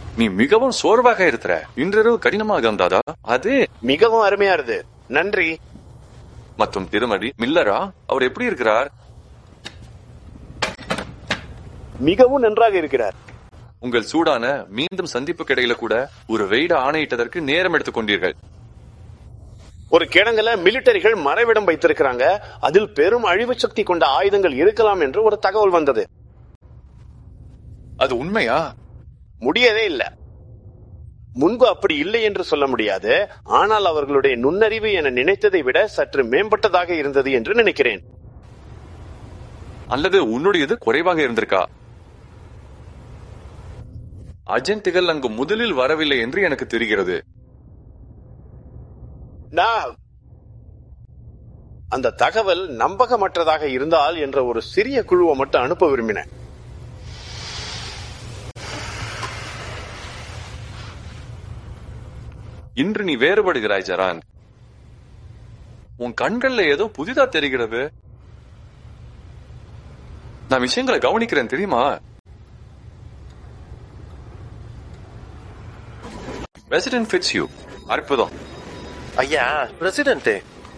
நீ மிகவும் சோர்வாக இருக்கிற. இன்றிரவு கடினமாக இருந்தாதா? அது மிகவும் அருமையா இருக்கு, நன்றி. மற்றும் திருமதி மில்லரா, அவர் எப்படி இருக்கிறார்? மிகவும் நன்றாக இருக்கிறார். உங்கள் சூடான மீண்டும் சந்திப்பு கிடையில கூட ஒரு ரெய்ட ஆணையிட்டதற்கு நேரம் எடுத்துக் கொண்டீர்கள். ஒரு கிடங்குல மிலிட்டரிகள் மறைவிடம் வைத்திருக்கிறாங்க. அதில் பெரும் அழிவு சக்தி கொண்ட ஆயுதங்கள் இருக்கலாம் என்று ஒரு தகவல் வந்தது. அது உண்மையா? முடியவே இல்ல. முன்பு அப்படி இல்லை என்று சொல்ல முடியாது. ஆனால் அவர்களுடைய நுண்ணறிவு என நினைத்ததை விட சற்று மேம்பட்டதாக இருந்தது என்று நினைக்கிறேன். அல்லது உன்னுடையது குறைவாக இருந்திருக்கா? அஜென்ட்டுகள் அங்கு முதலில் வரவில்லை என்று எனக்கு தெரிகிறது. நான் அந்த தகவல் நம்பகமற்றதாக இருந்தால் என்ற ஒரு சிறிய குழுவை மட்டும் அனுப்ப விரும்பினேன். இன்று நீ வேறுபடுகிறாய் ஜரான். உன் கண்கள்ல ஏதோ புதிதா தெரிகிறது. நான் விஷயங்களை கவனிக்கிறேன் தெரியுமா? ரெசிடென்ட் ஃபிட்ஸ்யூ, அற்புதம். ஐயா பிரசிடென்ட்,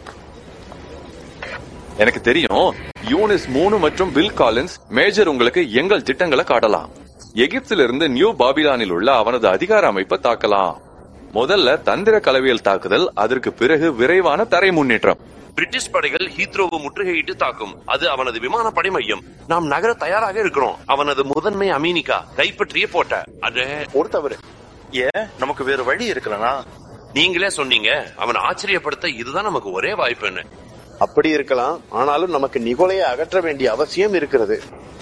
எனக்கு தெரியும். யூனிஸ் 3 மற்றும் பில் காலின்ஸ் மேஜர் உங்களுக்கு எங்கள் திட்டங்களை காட்டலாம். எகிப்திலிருந்து நியூ பாபிலானில் உள்ள அவனது அதிகார அமைப்பை தாக்கலாம். முதல்ல தந்திர கலவியல் தாக்குதல், அதற்கு பிறகு விரைவான தரை முன்னேற்றம். பிரிட்டிஷ் படைகள் ஹீத்ரோவை முற்றுகையிட்டு தாக்கும். அது அவனது விமானப்படை மையம். நாம் நகர தயாராக இருக்கிறோம். அவனது முதன்மை அமீனிகா கைப்பற்றிய போட்ட அது ஒரு தவறு. ஏன் நமக்கு வேறு வழி இருக்கலனா? நீங்களே சொன்னீங்க. அவன் ஆச்சரியப்படுத்த இதுதான் நமக்கு ஒரே வாய்ப்புன்னு. அப்படி இருக்கலாம். ஆனாலும் நமக்கு நிகோலையை அகற்ற வேண்டிய அவசியம் இருக்கிறது.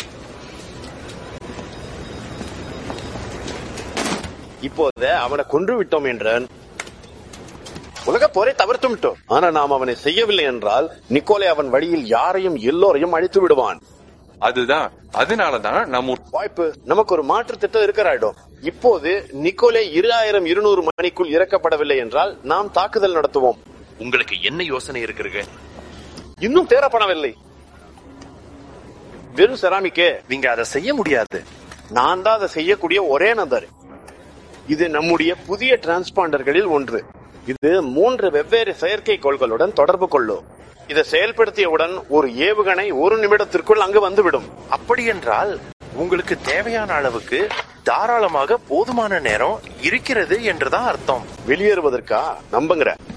இப்போது அவனை கொன்று விட்டோம் என்றான். உலக போரை தவிர்த்து விட்டோம். ஆனா நாம் அவனை செய்யவில்லை என்றால் நிக்கோலை அவன் வழியில் யாரையும் எல்லோரையும் அழித்து விடுவான். அதுதான், அதனாலதான் நம்ம வாய்ப்பு. நமக்கு ஒரு மாற்று திட்டம் இருக்கிறாயிடும். இப்போது நிக்கோலே 2200 மணிக்குள் இறக்கப்படவில்லை என்றால் நாம் தாக்குதல் நடத்துவோம். உங்களுக்கு என்ன யோசனை இருக்கிறது? இன்னும் தேரப்படவில்லை. வெறும் செராமிக்கே. நீங்க அதை செய்ய முடியாது. நான் தான் அதை செய்யக்கூடிய ஒரே நபர். இது நம்முடைய புதிய டிரான்ஸ்பாண்டர்களில் ஒன்று. இது 3 வெவ்வேறு செயற்கைக்கோள்களுடன் தொடர்பு கொள்ளும். இதை செயல்படுத்தியவுடன் ஒரு ஏவுகணை 1 நிமிடத்திற்குள் அங்கு வந்துவிடும். அப்படி என்றால் உங்களுக்கு தேவையான அளவுக்கு தாராளமாக போதுமான நேரம் இருக்கிறது என்றுதான் அர்த்தம். வெளியேறுவதற்கா நம்புங்கிற